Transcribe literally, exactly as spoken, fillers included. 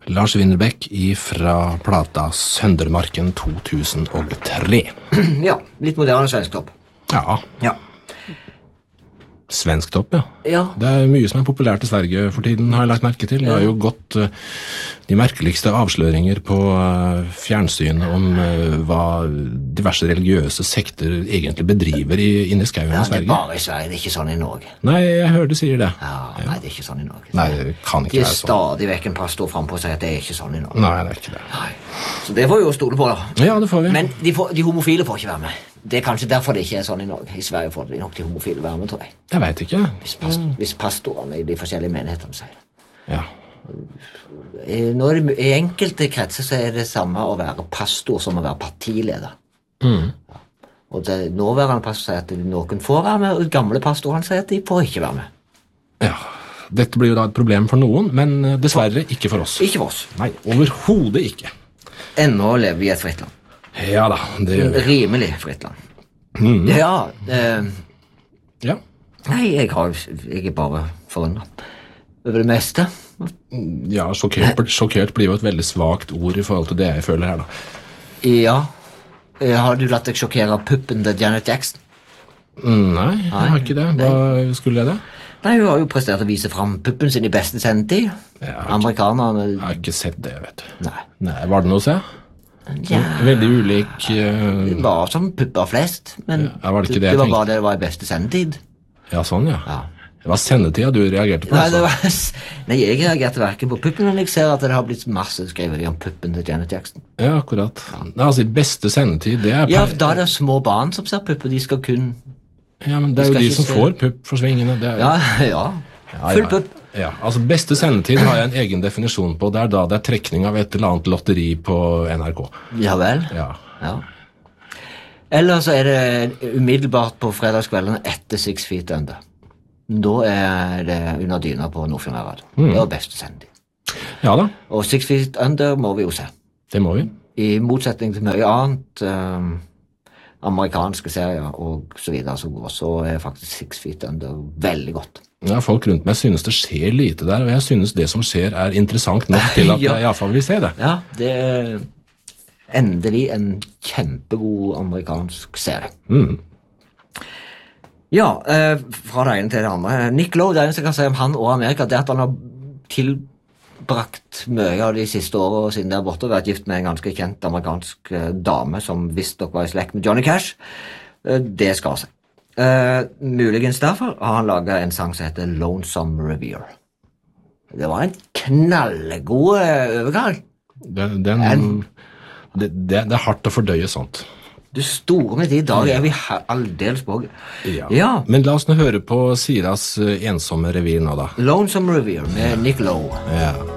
Lars Winnerbäck fra plata Søndermarken to tusen og tre. Ja, litt moderne svensktopp. Ja. Ja. Svensktopp, ja. Ja. Det er mye som er populært i Sverige for tiden, har jeg lagt merke til. Det har jo gått uh, de merkeligste avsløringer på uh, fjernsyn om uh, hva diverse religiøse sekter egentlig bedriver i, inne i skauen Ja, i Sverige. det er bare i Sverige, det er ikke sånn i Norge. Nei, jeg hører du sier det. Ja, nei, det er ikke sånn i Norge. Nei, det kan De ikke er være sånn. stadig vekk en pastor frem på å si at det er ikke sånn i Norge. Nei, det er ikke det. Nei. Så det får vi jo stole på da. Ja, det får vi. Men de, får, de homofile får ikke være med. Det er kanskje derfor det ikke er sånn i Norge. I Sverige får de nok de homofile være med, tror jeg. Jeg vet ikke. Hvis, past, hvis pastorene i de forskjellige menighetene sier det. Ja. I, nå er det, I enkelte kretser så er det samme å være pastor som å være partileder. Mm. Ja. Og det nåværende pastor sier at noen får være med, og gamle pastoren sier at de får ikke være med. Ja. Dette blir jo da et problem for noen, men dessverre ikke for oss. Ikke for oss. Nei, overhodet ikke. Ennå lever vi i et fritt land. Ja da, det gjør vi. Rimelig fritt land. Mm. Ja, eh, Ja. nei, jeg, har, jeg er bare forundret over det meste. Ja, sjokkert, sjokkert blir jo et veldig svagt ord i forhold til det jeg føler her da. Ja, Eh, har du latt deg sjokkere av puppen til Janet Jackson? Mm, Nei, jeg har ikke det. Hva skulle jeg det? Nei, hun har jo prestert å vise frem puppen sin i beste sendetid. Jeg har ikke, Amerikanerne... jeg har ikke sett det, vet du. Nei. Nei, var det noe å se? Ja, Veldig ulik... Uh, det var som pupper flest, men Ja, var det ikke det det, jeg var tenkte? bare det det var i beste sendetid. ja, sånn, ja. Ja. Det var sendetida du reagerte på. Nei, det Altså. var, nei, jeg reagerte hverken på puppen, men jeg ser at det har blitt masse skrevet om puppen til Janet Jackson. Ja, akkurat. Nei, altså, beste sendetid, det er... Ja, per- da er det små barn som ser pupper, de skal kun... Ja, men det er Vi jo skal de ikke som se- får pupp for svingene. Det er, Ja, ja, Ja, full ja. pupp. Ja, altså beste sendetid har jeg en egen definisjon på. Det er da det er trekning av et eller annet lotteri på N R K. Ja vel. Ja. Ja. Eller så er det umiddelbart på fredagskvelden etter Six Feet Under. Da er det under dyna på Nordfjord Radio. Mm. Det er beste sendetid. Ja da, Og Six Feet Under må vi jo se. det må vi. I motsetning til mye annet um, amerikanske serier og så videre så, går, så er faktisk Six Feet Under veldig godt. Ja, folk rundt meg synes det skjer lite der, og jeg synes det som skjer er interessant nok til at Ja. jeg i hvert fall vil se det. Ja, det er endelig en kjempegod amerikansk serie. Mm. Ja, eh, fra det ene til det andre. Nick Lowe, det eneste jeg kan si om han og Amerika, det er at han har tilbrakt mye av de siste årene siden der borte, vært gift med en ganske kjent amerikansk eh, dame som visst nok var i slekt med Johnny Cash. Eh, det skal seg. Eh, muligens derfor har han laget en sang som heter Lonesome Rivier. Det var en knallgod eh, overgang. Det, den, En- det, det, det er hardt å fordøye sånt. Du store med de, i dag er vi he- aldeles på. Ja. Ja. Men la oss nå høre på Siras eh, ensomme revir nå da. Lonesome Rivier med Nick Lowe. Ja.